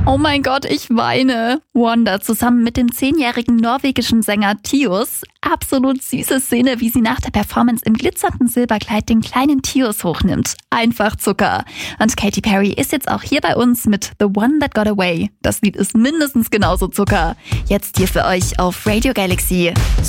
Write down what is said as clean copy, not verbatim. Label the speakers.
Speaker 1: Oh mein Gott, ich weine. Wanda zusammen mit dem 10-jährigen norwegischen Sänger Tius. Absolut süße Szene, wie sie nach der Performance im glitzernden Silberkleid den kleinen Tius hochnimmt. Einfach Zucker. Und Katy Perry ist jetzt auch hier bei uns mit The One That Got Away. Das Lied ist mindestens genauso Zucker. Jetzt hier für euch auf Radio Galaxy.